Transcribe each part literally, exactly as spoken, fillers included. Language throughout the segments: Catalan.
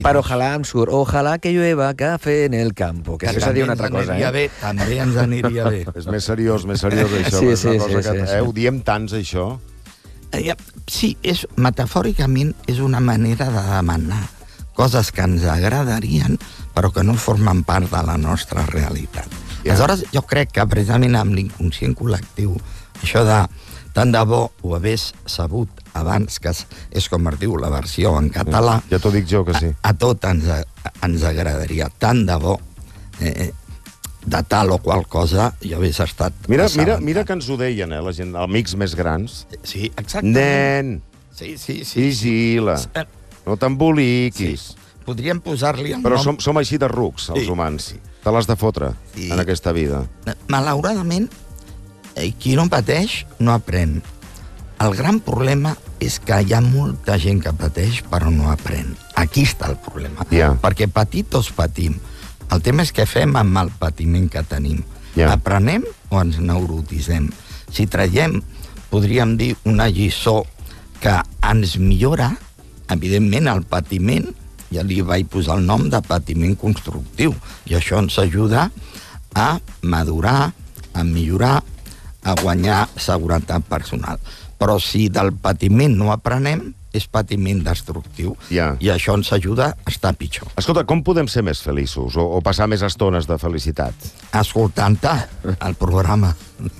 Però ojalà em surt, ojalà que llueva café en el campo, que, que això seria una altra cosa, eh? Bé, també ens aniria bé. És més seriós, més seriós, això. Sí, és una sí, cosa sí, que, sí, eh, sí. ho diem tants, això. Eh, sí, és, metafòricament és una manera de demanar coses que ens agradarien, però que no formen part de la nostra realitat. Ja. Aleshores, jo crec que precisament amb l'inconscient col·lectiu, això de tant de bo ho hagués sabut abans, que és, és com es diu la versió en català, Ja t'ho dic jo, que sí. a, a tot ens, ens agradaria. Tant de bo eh, de tal o qual cosa jo hagués estat... Mira, mira, assabentat. mira que ens ho deien, eh, la gent, amics més grans. Sí, exactament. Nen, Sí, sí, sí. vigila, Eh, no t'emboliquis. Sí. Podríem posar-li el Però nom... som, som així de rucs, els Sí. humans. Te l'has de fotre, Sí. en aquesta vida. Malauradament, eh, qui no pateix no aprèn. El gran problema és que hi ha molta gent que pateix però no aprèn. Aquí està el problema. Ja. Perquè patir tots patim. El tema és què fem amb el patiment que tenim. Ja. Aprenem o ens neurotitzem? Si traiem, podríem dir, una lliçó que ens millora, evidentment el patiment, ja li vaig posar el nom de patiment constructiu, i això ens ajuda a madurar, a millorar, a guanyar seguretat personal. Però si del patiment no aprenem, és patiment destructiu. Ja. I això ens ajuda a estar pitjor. Escolta, com podem ser més feliços o, o passar més estones de felicitat? Escoltant-te el programa.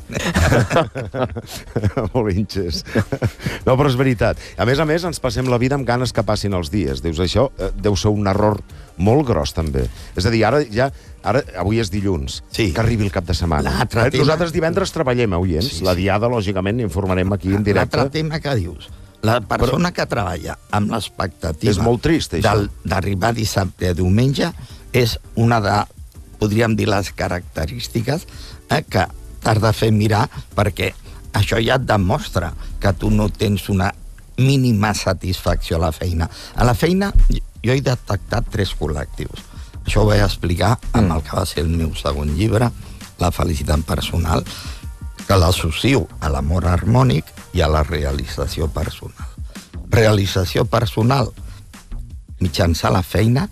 Molinxes. No, però és veritat. A més a més, ens passem la vida amb ganes que passin els dies. Dius, això eh, deu ser un error molt gros, també. És a dir, ara ja... Ara, avui és dilluns, Sí. que arribi el cap de setmana. L'altre Eh, tema- Nosaltres divendres treballem, oients. Sí, sí. La diada, lògicament, informarem aquí en directe. L'altre tema que dius, la persona Però... que treballa amb l'expectativa... És molt trist, això. del- d'arribar dissabte a diumenge és una de, podríem dir, les característiques eh, que t'has de fer mirar, perquè això ja et demostra que tu no tens una mínima satisfacció a la feina. A la feina jo he detectat tres col·lectius. Això ho vaig explicar amb el que va ser el meu segon llibre, La felicitat personal, que l'associo a l'amor harmònic i a la realització personal. Realització personal, mitjançant la feina,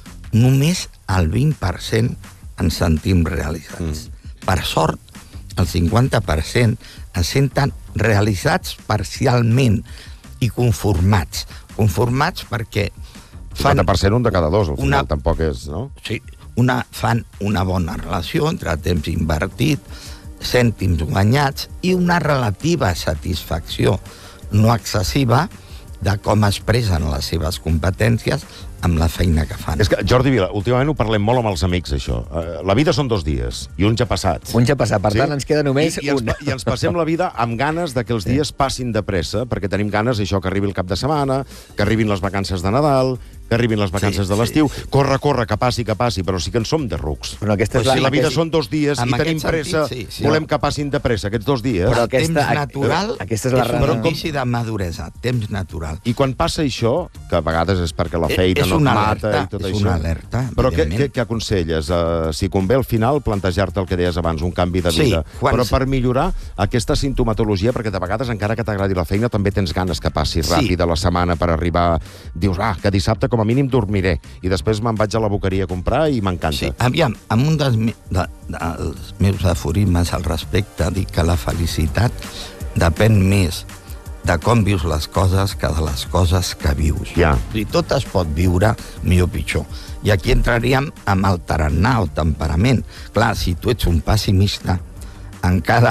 només el vint per cent ens sentim realitzats. Mm. Per sort, el cinquanta per cent es senten realitzats parcialment i conformats. Conformats perquè fan... cinquanta per cent un de cada dos, al final, una- tampoc és, no? Sí, una, fan una bona relació entre temps invertit, cèntims guanyats i una relativa satisfacció no excessiva de com expressen les seves competències amb la feina que fan. És que, Jordi Vila, últimament ho parlem molt amb els amics, això. Eh, La vida són dos dies, i un ja passat. Un ja passat, per Sí? tant, ens queda només I, i, ens, un. I ens passem la vida amb ganes de que els dies passin de pressa, perquè tenim ganes, això, que arribi el cap de setmana, que arribin les vacances de Nadal, que arribin les vacances Sí, de l'estiu. sí, sí. Corre, corre, que passi, que passi, però sí que en som de rucs. Però aquesta és Però si la vida aquesta- són dos dies en i tenim aquest sentit, pressa, sí, sí. volem que passin de pressa aquests dos dies. Però El aquesta- temps natural aquesta és la és raó. un indici de maduresa, temps natural. I quan passa això, que a vegades és perquè la Eh, feina és no et una mata alerta, i tot és això. una alerta, Però què, evidentment. què, què aconselles? Uh, si convé al final plantejar-te el que deies abans, un canvi de Sí, vida. quan Però s- per millorar aquesta sintomatologia, perquè de vegades, encara que t'agradi la feina, també tens ganes que passi Sí. ràpid a la setmana per arribar... Dius, ah, que dissabte com a mínim dormiré. I després me'n vaig a la boqueria a comprar i m'encanta. Sí, aviam, amb un dels, me, de, dels meus aforismes al respecte, dic que la felicitat depèn més de com vius les coses que de les coses que vius. Ja. I tot es pot viure millor o pitjor. I aquí entraríem amb el tarannà o temperament. Clar, si tu ets un pessimista, en cada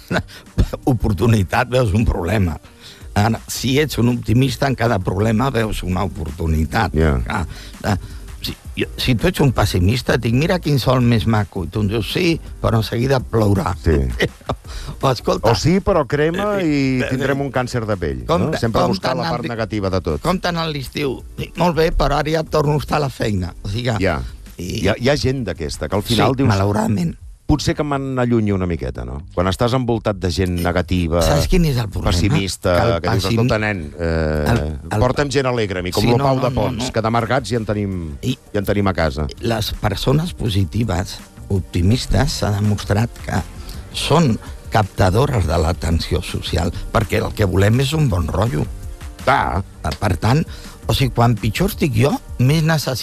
oportunitat veus un problema. Ara, si ets un optimista, en cada problema veus una oportunitat. Ja. Clar, eh, si, jo- si tu ets un pessimista, et dic, mira quin sol més maco. I tu em dius, sí, però en seguida plourà. Sí. O, escolta, O sí, però crema i tindrem un càncer de pell. Com- no? Sempre com buscar la tant part el- negativa de tot. com tant a l'estiu? Dic, molt bé, però ara ja torno a estar a la feina. O sigui, Ja. I... Hi ha, hi ha gent d'aquesta, que al final sí, dius... malauradament. Potser que me'n allunyi una miqueta, no? Quan estàs envoltat de gent negativa, Saps quin és el problema? pessimista, Que que, el que dius, pessim- escolta, nen, eh, El- el- porta'm gent alegre, a mi, com Sí, sí, no, Pau no, de no, Pons, no. que d'amargats ja en tenim, I- ja en tenim a casa. Les persones positives, optimistes, s'ha demostrat que són captadores de l'atenció social, perquè el que volem és un bon rotllo. Ah, Per tant, O sigui, quan pitjor estic jo, més necessito